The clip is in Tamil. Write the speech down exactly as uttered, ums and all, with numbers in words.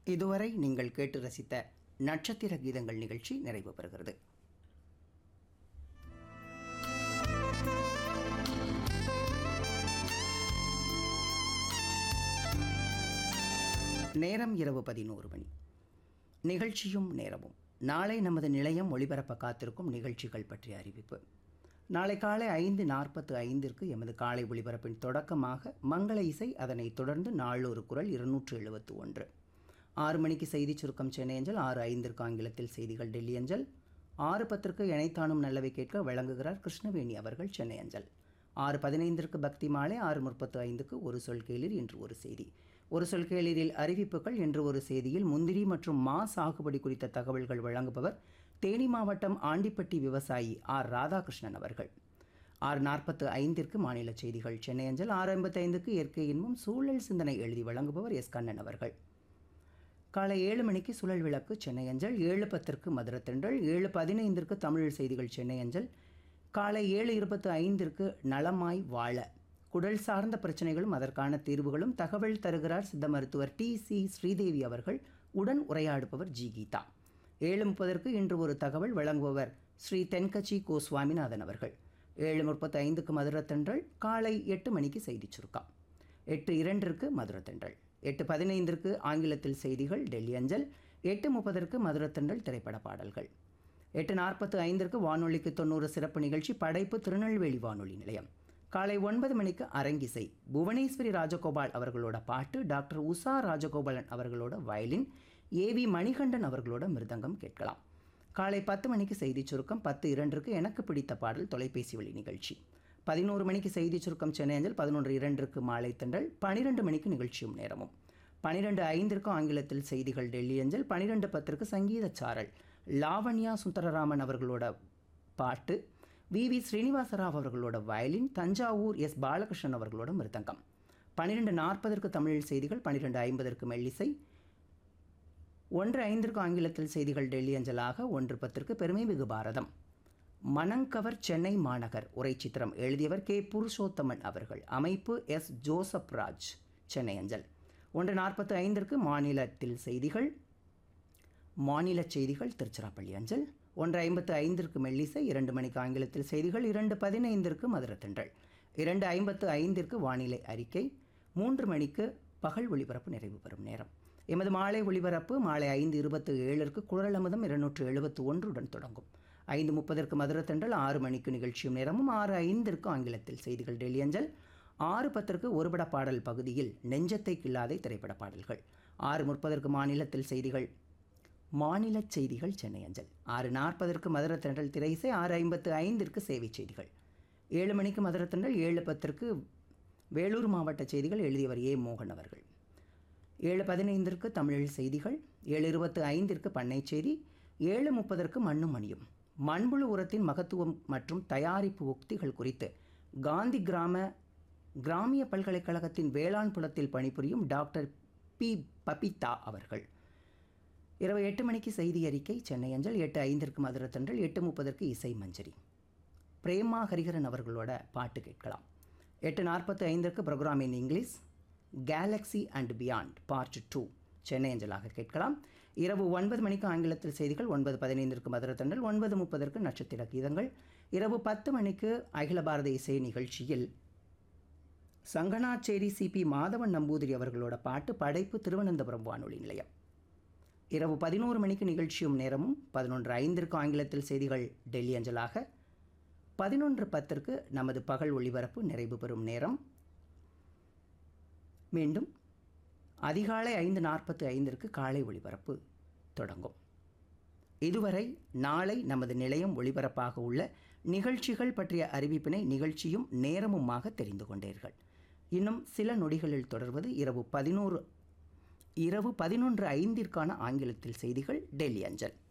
இதுவரை நீங்கள் கேட்டு ரசித்த நட்சத்திர கீதங்கள் நிகழ்ச்சி நிறைவு பெறுகிறது. நேரம் இரவு பதினோரு மணி. நிகழ்ச்சியும் நேரமும். நாளை நமது நிலையம் ஒளிபரப்ப காத்திருக்கும் நிகழ்ச்சிகள் பற்றிய அறிவிப்பு. நாளை காலை ஐந்து நாற்பத்து ஐந்திற்கு எமது காலை ஒளிபரப்பின் தொடக்கமாக மங்கள இசை, அதனைத் தொடர்ந்து நாளொரு குரல் இருநூற்று எழுபத்து ஒன்று. ஆறு மணிக்கு செய்தி சுருக்கம் சென்னை அஞ்சல், ஆறு ஐந்திற்கு ஆங்கிலத்தில் செய்திகள் டெல்லி அஞ்சல், ஆறு பத்திற்கு இணைத்தானும் நல்லவை கேட்க வழங்குகிறார் கிருஷ்ணவேணி அவர்கள் சென்னை அஞ்சல். ஆறு பதினைந்திற்கு பக்தி மாலை, ஆறு முப்பத்து ஐந்துக்கு ஒரு சொல் கேளிர் இன்று ஒரு செய்தி. ஒரு சொல் கேளிரில் அறிவிப்புகள். என்று ஒரு செய்தியில் முந்திரி மற்றும் மா சாகுபடி குறித்த தகவல்கள் வழங்குபவர் தேனி மாவட்டம் ஆண்டிப்பட்டி விவசாயி ஆர் ராதாகிருஷ்ணன் அவர்கள். ஆறு நாற்பத்து ஐந்திற்கு மாநில செய்திகள் சென்னை அஞ்சல், ஆறு ஐம்பத்தி ஐந்துக்கு இயற்கை இன்பம் சூழல் சிந்தனை எழுதி வழங்குபவர் எஸ் கண்ணன் அவர்கள். காலை ஏழு மணிக்கு சுழல் விளக்கு சென்னை அஞ்சல், ஏழு பத்திற்கு மதுர தென்றல், ஏழு பதினைந்திற்கு தமிழ் செய்திகள் சென்னை அஞ்சல், காலை ஏழு இருபத்து ஐந்திற்கு நலமாய் வாழ, குடல் சார்ந்த பிரச்சனைகளும் அதற்கான தீர்வுகளும் தகவல் தருகிறார் சித்த மருத்துவர் டி சி ஸ்ரீதேவி அவர்கள். உடன் உரையாடுபவர் ஜி கீதா. ஏழு முப்பதற்கு இன்று ஒரு தகவல் வழங்குபவர் ஸ்ரீ தென்கட்சி கோ சுவாமிநாதன் அவர்கள். ஏழு முப்பத்து ஐந்துக்கு மதுர தென்றல், காலை எட்டு மணிக்கு செய்தி சுருக்கம், எட்டு இரண்டிற்கு மதுர தென்றல், எட்டு பதினைந்திற்கு ஆங்கிலத்தில் செய்திகள் டெல்லி அஞ்சல், எட்டு முப்பதற்கு மதுர தென்றல் திரைப்பட பாடல்கள், எட்டு நாற்பத்து ஐந்திற்கு வானொலிக்கு தொண்ணூறு சிறப்பு நிகழ்ச்சி படைப்பு திருநெல்வேலி வானொலி நிலையம். காலை ஒன்பது மணிக்கு அரங்கிசை, புவனேஸ்வரி ராஜகோபால் அவர்களோட பாட்டு, டாக்டர் உஷா ராஜகோபாலன் அவர்களோட வயலின், ஏ வி மணிகண்டன் அவர்களோட மிருதங்கம் கேட்கலாம். காலை பத்து மணிக்கு செய்தி சுருக்கம், பத்து இரண்டிற்கு எனக்கு பிடித்த பாடல் தொலைபேசி வழி நிகழ்ச்சி, பதினோரு மணிக்கு செய்தி சுருக்கம் சென்னை அஞ்சல், பதினொன்று இரண்டிற்கு மாலை தென்றல், பனிரெண்டு மணிக்கு நிகழ்ச்சியும் நேரமும், பனிரெண்டு ஐந்திற்கு ஆங்கிலத்தில் செய்திகள் டெல்லி அஞ்சல், பனிரெண்டு பத்திற்கு சங்கீத சாரல், லாவண்யா சுந்தரராமன் அவர்களோட பாட்டு, வி வி ஸ்ரீனிவாசராவ் அவர்களோட வயலின், தஞ்சாவூர் எஸ் பாலகிருஷ்ணன் அவர்களோட மிருதங்கம், பன்னிரெண்டு நாற்பதற்கு தமிழ் செய்திகள், பன்னிரெண்டு ஐம்பதற்கு மெல்லிசை, ஒன்று ஐந்திற்கு ஆங்கிலத்தில் செய்திகள் டெல்லி அஞ்சலாக, ஒன்று பத்திற்கு பெருமை மிகு பாரதம், மணங்கவர் சென்னை மாநகர் உரை சித்திரம் எழுதியவர் கே புருஷோத்தமன் அவர்கள், அமைப்பு எஸ் ஜோசப் ராஜ் சென்னை அஞ்சல், ஒன்று நாற்பத்து ஐந்திற்கு மாநிலத்தில் செய்திகள் மாநில செய்திகள் திருச்சிராப்பள்ளி அஞ்சல், ஒன்று ஐம்பத்து ஐந்திற்கு மெல்லிசை, இரண்டு மணிக்கு ஆங்கிலத்தில் செய்திகள், இரண்டு பதினைந்திற்கு மதுர தென்றல், இரண்டு ஐம்பத்து ஐந்திற்கு வானிலை அறிக்கை, மூன்று மணிக்கு பகல் ஒளிபரப்பு நிறைவு பெறும் நேரம். எமது மாலை ஒளிபரப்பு மாலை ஐந்து இருபத்து ஏழிற்கு குரல் அமுதம் இருநூற்று எழுபத்து ஒன்றுடன் தொடங்கும். ஐந்து முப்பதற்கு மதுர தென்றல், ஆறு மணிக்கு நிகழ்ச்சியும் நேரமும், ஆறு ஐந்திற்கு ஆங்கிலத்தில் செய்திகள் டெல்லி அஞ்சல், ஆறு பத்திற்கு ஒருபட பாடல் பகுதியில் நெஞ்சத்தை கில்லாதை திரைப்பட பாடல்கள், ஆறு முப்பதற்கு மாநிலத்தில் செய்திகள் மாநில செய்திகள் சென்னை அஞ்சல், ஆறு நாற்பதற்கு மதுர தென்றல் திரைசை, ஆறு ஐம்பத்து ஐந்திற்கு சேவை செய்திகள், ஏழு மணிக்கு மதுர தென்றல், ஏழு பத்திற்கு வேலூர் மாவட்ட செய்திகள் எழுதியவர் ஏ மோகன் அவர்கள், ஏழு பதினைந்திற்கு தமிழ் செய்திகள், ஏழு இருபத்து ஐந்திற்கு பண்ணை செய்தி, ஏழு முப்பதற்கு மண்ணும் மணியும், மண்புழு உரத்தின் மகத்துவம் மற்றும் தயாரிப்பு உக்திகள் குறித்து காந்தி கிராம கிராமிய பல்கலைக்கழகத்தின் வேளாண் புலத்தில் பணிபுரியும் டாக்டர் பி பபிதா அவர்கள். இரவு எட்டு மணிக்கு செய்தி அறிக்கை சென்னை அஞ்சல், எட்டு ஐந்திற்கு மதுர தென்றல், எட்டு முப்பதற்கு இசை மஞ்சரி, பிரேமா ஹரிஹரன் அவர்களோட பாட்டு கேட்கலாம். எட்டு நாற்பத்து ஐந்திற்கு program in English Galaxy and beyond part two Chennai அஞ்சலாக கேட்கலாம். இரவு ஒன்பது மணிக்கு ஆங்கிலத்தில் செய்திகள், ஒன்பது பதினைந்திற்கு மதுர தென்றல், ஒன்பது முப்பதற்கு நட்சத்திர கீதங்கள், இரவு பத்து மணிக்கு அகில பாரத இசை நிகழ்ச்சியில் சங்கனாச்சேரி சி பி மாதவன் நம்பூதிரி அவர்களோட பாட்டு, படைப்பு திருவனந்தபுரம் வானொலி நிலையம். இரவு பதினோரு மணிக்கு நிகழ்ச்சியும் நேரமும், பதினொன்று ஐந்திற்கு ஆங்கிலத்தில் செய்திகள் டெல்லி அஞ்சலாக, பதினொன்று பத்திற்கு நமது பகல் ஒளிபரப்பு நிறைவு பெறும் நேரம். மீண்டும் அதிகாலை ஐந்து நாற்பத்து ஐந்திற்கு காலை ஒளிபரப்பு தொடங்கும். இதுவரை நாளை நமது நிலையம் ஒளிபரப்பாக உள்ள நிகழ்ச்சிகள் பற்றிய அறிவிப்பினை நிகழ்ச்சியும் நேரமுமாக தெரிந்து கொண்டீர்கள். இன்னும் சில நொடிகளில் தொடர்வது இரவு பதினோரு இரவு பதினொன்று ஐந்திற்கான ஆங்கிலத்தில் செய்திகள் டெல்லி அஞ்சல்.